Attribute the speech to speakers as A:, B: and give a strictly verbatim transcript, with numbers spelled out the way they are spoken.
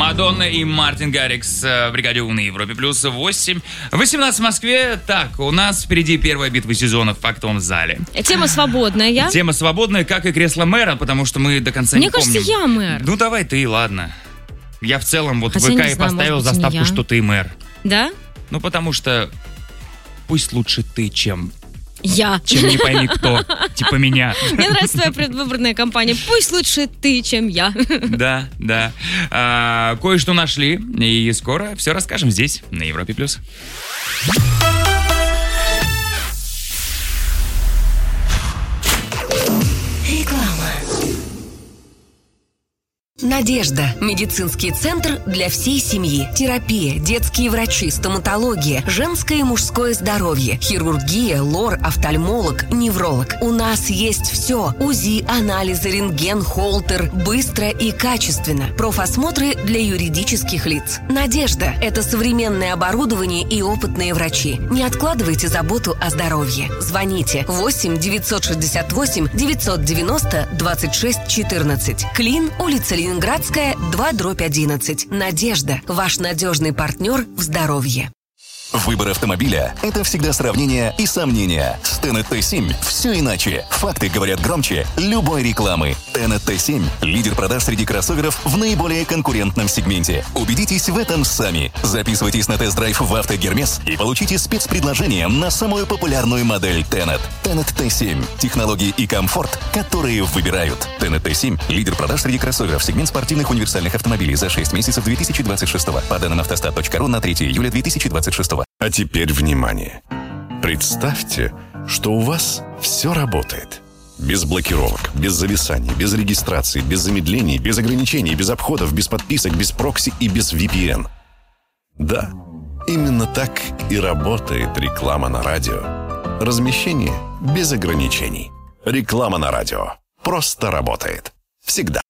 A: Мадонна и Мартин Гаррикс в бригаде У на Европе плюс восемь. восемнадцать в Москве. Так, у нас впереди первая битва сезона в фактовом зале.
B: Тема свободная.
A: Тема свободная, как и кресло мэра, потому что мы до конца
B: Мне
A: не помним.
B: Мне кажется, я мэр.
A: Ну давай ты, ладно. Я в целом вот
B: Хотя
A: в ВК
B: не
A: и
B: знаю,
A: поставил
B: может быть,
A: заставку,
B: не я.
A: что ты мэр.
B: Да?
A: Ну потому что пусть лучше ты, чем...
B: Я.
A: Чем не пойми кто. Типа меня.
B: Мне нравится твоя предвыборная кампания. Пусть лучше ты, чем я.
A: Да, да. А, кое-что нашли. И скоро все расскажем здесь, на Европе+. плюс.
C: Надежда. Медицинский центр для всей семьи. Терапия, детские врачи, стоматология, женское и мужское здоровье, хирургия, лор, офтальмолог, невролог. У нас есть все. УЗИ, анализы, рентген, холтер. Быстро и качественно. Профосмотры для юридических лиц. Надежда. Это современное оборудование и опытные врачи. Не откладывайте заботу о здоровье. Звоните восемь девятьсот шестьдесят восемь девятьсот девяносто двадцать шесть четырнадцать. Клин, улица Ленинградская. Ленинградская, два дробь одиннадцать. Надежда. Ваш надежный партнер в здоровье.
D: Выбор автомобиля – это всегда сравнение и сомнения. С Tenet Т семь все иначе. Факты говорят громче любой рекламы. Tenet Т семь – лидер продаж среди кроссоверов в наиболее конкурентном сегменте. Убедитесь в этом сами. Записывайтесь на тест-драйв в Автогермес и получите спецпредложение на самую популярную модель Tenet. Tenet Т семь – технологии и комфорт, которые выбирают. Tenet Т семь – лидер продаж среди кроссоверов, сегмент спортивных универсальных автомобилей за шесть месяцев две тысячи двадцать шестого. По данным автостат точка ру на третьего июля две тысячи двадцать шестого.
E: А теперь внимание. Представьте, что у вас все работает. Без блокировок, без зависаний, без регистрации, без замедлений, без ограничений, без обходов, без подписок, без прокси и без ви пи эн. Да, именно так и работает реклама на радио. Размещение без ограничений. Реклама на радио просто работает. Всегда.